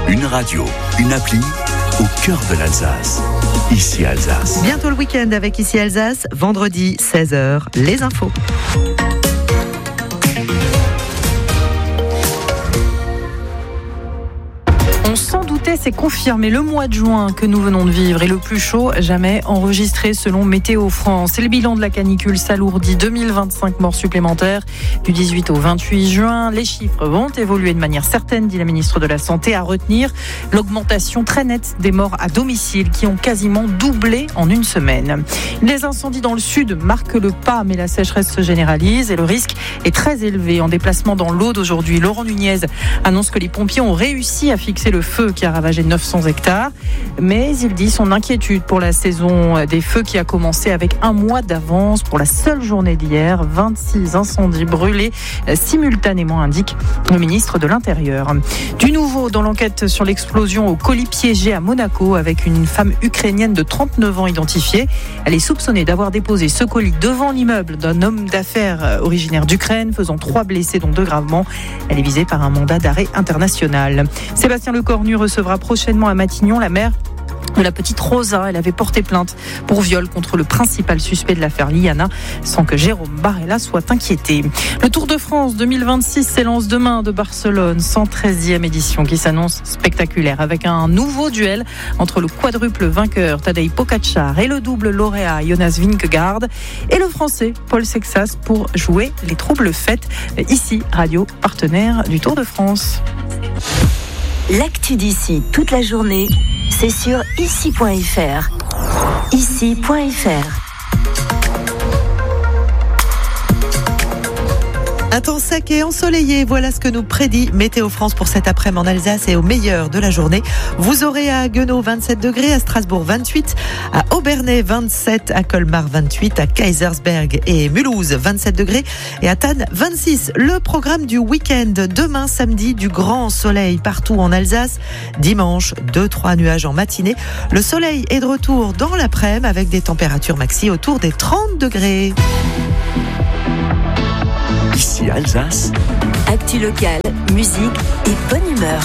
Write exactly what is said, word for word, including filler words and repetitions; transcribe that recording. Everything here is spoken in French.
Une radio, une appli au cœur de l'Alsace. Ici Alsace. Bientôt le week-end avec Ici Alsace, vendredi seize heures, les infos. Sans douter, c'est confirmé. Le mois de juin que nous venons de vivre est le plus chaud jamais enregistré selon Météo France. Et le bilan de la canicule s'alourdit. deux mille vingt-cinq morts supplémentaires du dix-huit au vingt-huit juin. Les chiffres vont évoluer de manière certaine, dit la ministre de la Santé. À retenir l'augmentation très nette des morts à domicile qui ont quasiment doublé en une semaine. Les incendies dans le sud marquent le pas, mais la sécheresse se généralise et le risque est très élevé. En déplacement dans l'Aude aujourd'hui, Laurent Nunez annonce que les pompiers ont réussi à fixer le feu qui a ravagé neuf cents hectares, mais il dit son inquiétude pour la saison des feux qui a commencé avec un mois d'avance. Pour la seule journée d'hier, vingt-six incendies brûlés simultanément, indique le ministre de l'Intérieur. Du nouveau dans l'enquête sur l'explosion au colis piégé à Monaco avec une femme ukrainienne de trente-neuf ans identifiée. Elle est soupçonnée d'avoir déposé ce colis devant l'immeuble d'un homme d'affaires originaire d'Ukraine, faisant trois blessés dont deux gravement. Elle est visée par un mandat d'arrêt international. Sébastien Lecornu recevra prochainement à Matignon la mère de la petite Rosa. Elle avait porté plainte pour viol contre le principal suspect de l'affaire Liana, sans que Jérôme Barella soit inquiété. Le Tour de France deux mille vingt-six s'élance demain de Barcelone, cent treizième édition qui s'annonce spectaculaire avec un nouveau duel entre le quadruple vainqueur Tadej Pogačar et le double lauréat Jonas Vingegaard et le français Paul Sexas pour jouer les troubles fêtes. Ici, radio partenaire du Tour de France. L'actu d'ici toute la journée, c'est sur ici point f r. ici point f r. Un temps sec et ensoleillé, voilà ce que nous prédit Météo France pour cet après-midi en Alsace et au meilleur de la journée. Vous aurez à Guenot vingt-sept degrés, à Strasbourg vingt-huit, à Obernai vingt-sept, à Colmar vingt-huit, à Kaisersberg et Mulhouse vingt-sept degrés et à Thann vingt-six. Le programme du week-end, demain samedi, du grand soleil partout en Alsace. Dimanche, deux trois nuages en matinée. Le soleil est de retour dans l'après-midi avec des températures maxi autour des trente degrés. Ici Alsace. Actu locale, musique et bonne humeur.